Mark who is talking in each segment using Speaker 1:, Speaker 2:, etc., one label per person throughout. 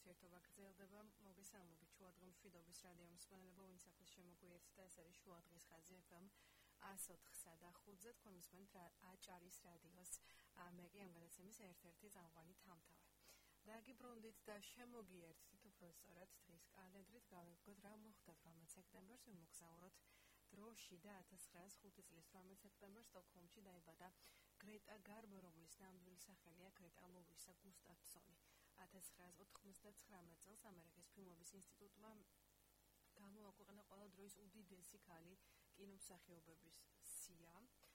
Speaker 1: ურთიერთობა გრძელდება. მოგესალმებით შუადღე მშვიდობის რადიო მსმენელებო, ვინც ახლა შემოგვიერთდა, ეს არის შუადღის ხაზი FM 104.5-ზე, თქვენ მსმენთ აჭარის რადიოს. მე კი ამ გადაცემის ერთ-ერთი წამყვანი თამთავე. დაგიბრუნდით და შემოგიერთდით, უფრო სწორად დღის კალენდრით გავიგოთ რა მოხდა 18 სექტემბერს, ვიმოგზაუროთ დროში და 1905 წლის 18 სექტემბერს სტოკჰოლმში დაიბადა გრეტა გარბო, რომლის ნამდვილი სახელია გრეტა ლუისა გუსტაფსონი. 1999 წელს ამერიკის ფილმების ინსტიტუტმა გამოაქვეყნა ყველა დროის უდიდესი ქალი კინომსახიობების სია,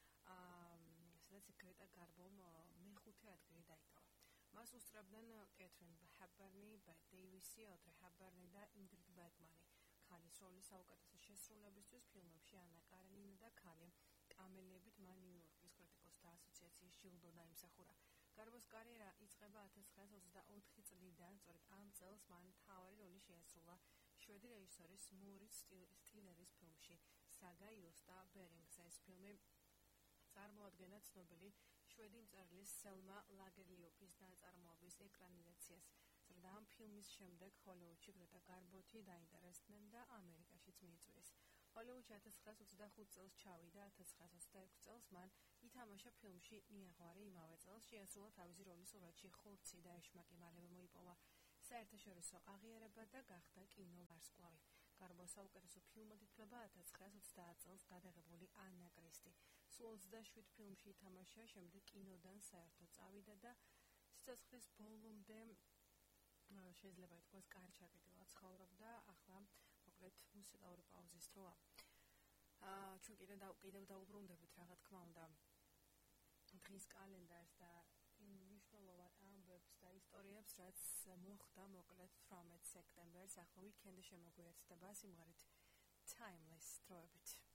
Speaker 1: სადაც გრეტა გარბომ მეხუთე ადგილი დაიკავა. მას უსწრებდნენ კეთრინ ჰეპბერნი, ბეტ დეივისი, ოდრი ჰეპბერნი და ინგრიდ ბერგმანი. ქალის როლის საუკეთესო შესრულებისთვის ფილმებში ანა კარენინა და ქალი კამელიებით მან ნიუ-იორკის კრიტიკოსთა ასოციაციის ჯილდო დაიმსახურა. გარბოს კარიერა იწყება 1924 წლიდან, სწორედ ამ წელს მან მთავარი როლი შეასრულა შვედი რეჟისორის მორიც სტილერის ფილმში საგა იოსტა ბერინგს. ეს ფილმი წარმოადგენდა ცნობილი შვედი მწერლის სელმა ლაგერლიოფის ნაწარმოების ეკრანიზაციას. სწორედ ამ ფილმის შემდეგ ჰოლივუდში გრეტა გარბოთი დაინტერესდნენ და ამერიკაშიც მიიწვიეს. ჰოლივუდში 1925 წელს ჩავიდა, 1926 წელს მან ითამაშა ფილმში მიაღვარი, იმავე წელს შეასრულა თავისი როლი სურათში ხორცი და ეშმაკი, მალევე მოიპოვა საერთაშორისო აღიარება და გახდა კინოვარსკვლავი. გარბოს საუკეთესო ფილმად ითვლება 1930 წელს გადაღებული ანა კრისტი. სულ 27 ფილმში ითამაშა, შემდეგ კინოდან საერთოდ წავიდა და სიცოცხლის ბოლომდე შეიძლება ითქვას კარჩაკეტილად ცხოვრობდა. ახლა მოკლედ მუსიკალური პაუზის დროა. ჩვენ კიდევ დაუბრუნდებით რა თქმა უნდა დღის კალენდარს და იმ მნიშვნელოვან ამბებს და ისტორიებს, რაც მოხდა მოკლედ 18 სექტემბერს. ახლა ვიკენდი შემოგვიერთდება სიმღერით Timeless დროებით.